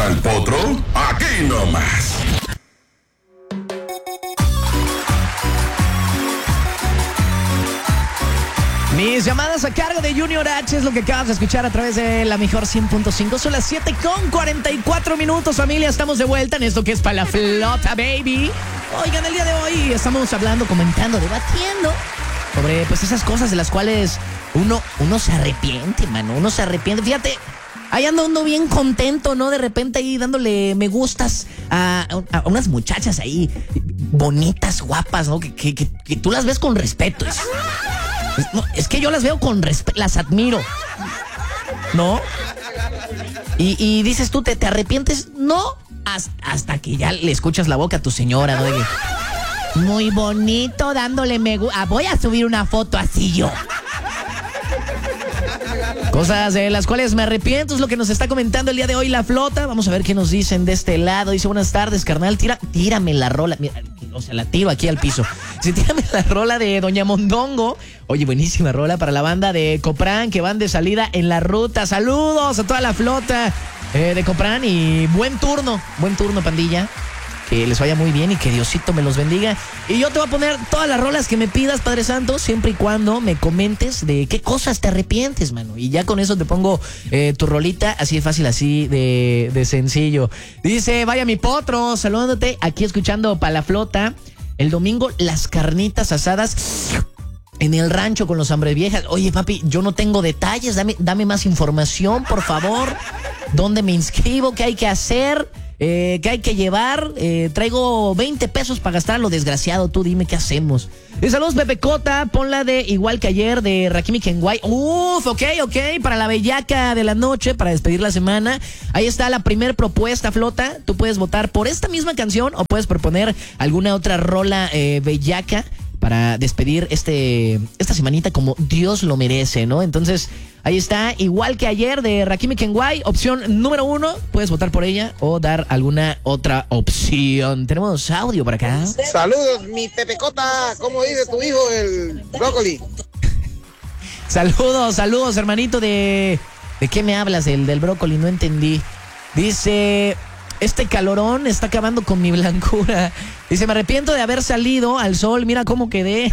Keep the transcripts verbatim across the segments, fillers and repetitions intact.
al Potro? Aquí nomás. Mis llamadas a cargo de Junior H es lo que acabas de escuchar a través de la mejor cien punto cinco. Son las siete con cuarenta y cuatro minutos, familia. Estamos de vuelta en esto que es para la flota, baby. Oigan, el día de hoy estamos hablando, comentando, debatiendo sobre pues esas cosas de las cuales uno, uno se arrepiente, mano. Uno se arrepiente. Fíjate, ahí ando uno bien contento, ¿no? De repente ahí dándole me gustas a, a, a unas muchachas ahí bonitas, guapas, ¿no? Que, que, que, que tú las ves con respeto. Es, es, no, es que yo las veo con respeto, las admiro, ¿no? Y, y dices tú, ¿te, te arrepientes? No, hasta, hasta que ya le escuchas la boca a tu señora, ¿no? De que, muy bonito dándole me gusta. Ah, voy a subir una foto así yo. Cosas de las cuales me arrepiento es lo que nos está comentando el día de hoy la flota. Vamos a ver qué nos dicen de este lado. Dice, buenas tardes, carnal. Tira, tírame la rola. Mira, o sea, la tiro aquí al piso. Dice, tírame la rola de Doña Mondongo. Oye, buenísima rola para la banda de Copran que van de salida en la ruta. Saludos a toda la flota eh, de Copran y buen turno. Buen turno, pandilla. Que les vaya muy bien y que Diosito me los bendiga. Y yo te voy a poner todas las rolas que me pidas, Padre Santo, siempre y cuando me comentes de qué cosas te arrepientes, mano. Y ya con eso te pongo eh, tu rolita, así de fácil, así de, de sencillo. Dice, vaya mi potro, saludándote, aquí escuchando pa' la flota. El domingo, las carnitas asadas en el rancho con los hambre viejas. Oye, papi, yo no tengo detalles, dame, dame más información, por favor. ¿Dónde me inscribo? ¿Qué hay que hacer? Eh, ¿Qué hay que llevar? Eh, traigo veinte pesos para gastar lo desgraciado. Tú dime qué hacemos. Y saludos, Pepe Cota. Ponla de igual que ayer de Rakimi Kenway. Uf, ok, ok. Para la bellaca de la noche, para despedir la semana. Ahí está la primer propuesta, flota. Tú puedes votar por esta misma canción o puedes proponer alguna otra rola eh, bellaca para despedir este esta semanita como Dios lo merece, ¿no? Entonces, ahí está, igual que ayer de Rakimi Kenway, opción número uno, puedes votar por ella o dar alguna otra opción. Tenemos audio por acá. Saludos, mi Pepecota, ¿cómo dice tu hijo, el brócoli? Saludos, saludos, hermanito de... ¿De qué me hablas? El del brócoli, no entendí. Dice... Este calorón está acabando con mi blancura. Dice, me arrepiento de haber salido al sol. Mira cómo quedé.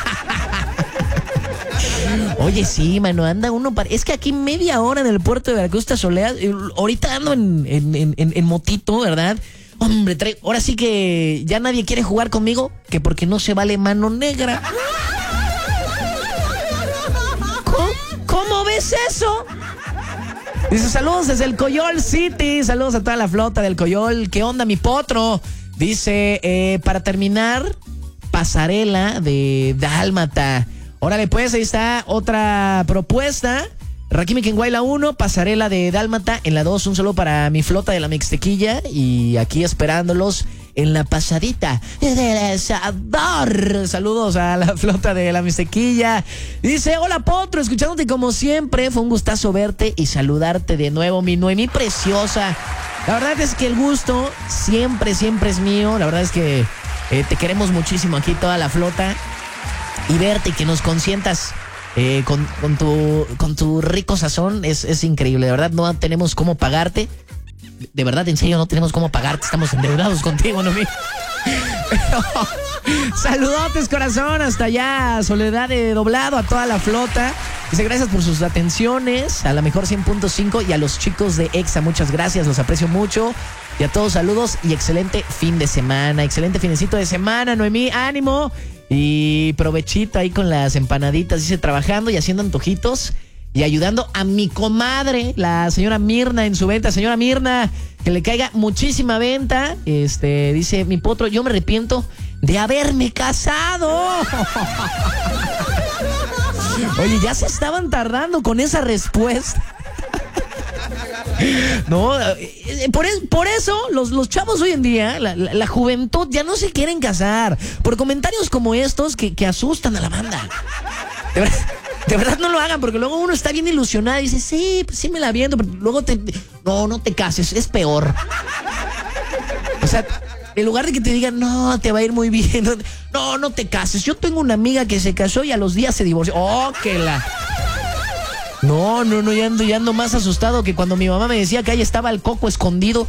Oye, sí, mano, anda uno... Para... Es que aquí media hora en el puerto de Veracruz está soleado. Ahorita ando en, en, en, en motito, ¿verdad? Hombre, trae... ahora sí que ya nadie quiere jugar conmigo, que porque no se vale mano negra. ¿Cómo, ¿Cómo ves eso? Dice, saludos desde el Coyol City. Saludos a toda la flota del Coyol. ¿Qué onda, mi potro? Dice, eh, para terminar, Pasarela de Dálmata. Órale, pues, ahí está otra propuesta. Rakimi Kenway la uno, Pasarela de Dálmata. En la dos, un saludo para mi flota de la Mixtequilla. Y aquí esperándolos en la pasadita del sabor. Saludos a la flota de la Mixtequilla. Dice, hola potro, escuchándote como siempre. Fue un gustazo verte y saludarte de nuevo, mi Noemí preciosa. La verdad es que el gusto siempre, siempre es mío. La verdad es que eh, te queremos muchísimo aquí toda la flota. Y verte y que nos consientas eh, con, con, tu, con tu rico sazón es, es increíble. De verdad no tenemos cómo pagarte. De verdad, en serio, no tenemos cómo pagarte. Estamos endeudados contigo, ¿no? Saludotes, corazón, hasta allá, Soledad de Doblado, a toda la flota. Dice, gracias por sus atenciones, a la mejor cien punto cinco y a los chicos de EXA, muchas gracias, los aprecio mucho. Y a todos, saludos y excelente fin de semana, excelente finecito de semana, Noemí, ánimo. Y provechito ahí con las empanaditas, dice, trabajando y haciendo antojitos. Y ayudando a mi comadre, la señora Mirna, en su venta. Señora Mirna, que le caiga muchísima venta. Este, dice, mi potro, yo me arrepiento de haberme casado. Oye, ya se estaban tardando con esa respuesta. No, por, por eso los, los chavos hoy en día, la, la, la juventud, ya no se quieren casar. Por comentarios como estos que, que asustan a la banda. De verdad. De verdad no lo hagan, porque luego uno está bien ilusionado y dice, sí, pues sí me la viendo, pero luego te... No, no te cases, es peor. O sea, en lugar de que te digan, no, te va a ir muy bien, no, no te cases. Yo tengo una amiga que se casó y a los días se divorció. ¡Oh, que la! No, no, no, ya ando, ya ando más asustado que cuando mi mamá me decía que ahí estaba el coco escondido.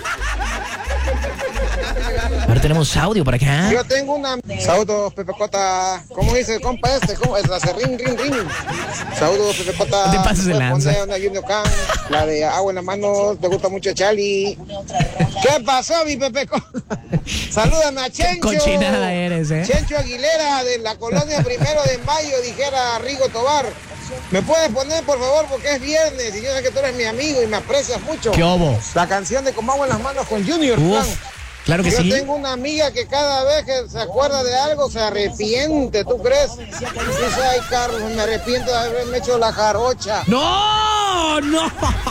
Ahora tenemos audio por acá. Yo tengo una... Saludos, Pepe Cota. ¿Cómo dice el compa este? ¿Cómo es? Hace ring, ring, ring. Saludos, Pepe Cota. No te pases de lanza. Una Junior Can, la de agua en las manos. Me gusta mucho Charlie. ¿Qué pasó, mi Pepe Cota? Salúdame a Chencho. Qué cochinada eres, ¿eh? Chencho Aguilera, de la colonia Primero de Mayo, dijera Rigo Tobar. ¿Me puedes poner, por favor, porque es viernes y yo sé que tú eres mi amigo y me aprecias mucho? ¿Qué obo? La canción de Como agua en las manos con Junior Uf, Can. claro que Yo sí. tengo una amiga que cada vez que se acuerda de algo se arrepiente, ¿tú crees? Dice, ay, Carlos, me arrepiento de haberme hecho la jarocha. ¡No! ¡No!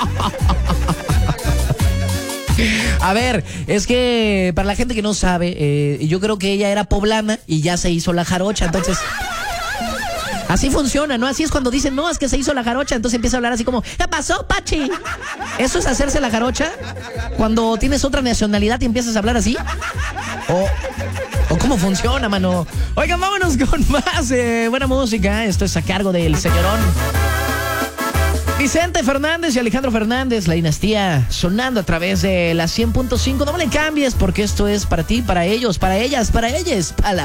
A ver, es que para la gente que no sabe, eh, yo creo que ella era poblana y ya se hizo la jarocha, entonces... Así funciona, ¿no? Así es cuando dicen, no, es que se hizo la jarocha, entonces empieza a hablar así como, ¿qué pasó, Pachi? ¿Eso es hacerse la jarocha? Cuando tienes otra nacionalidad y empiezas a hablar así. O, o cómo funciona, mano. Oigan, vámonos con más eh, buena música. Esto es a cargo del señorón Vicente Fernández y Alejandro Fernández, la dinastía sonando a través de la cien punto cinco. No me le cambies porque esto es para ti, para ellos, para ellas, para ellas, para la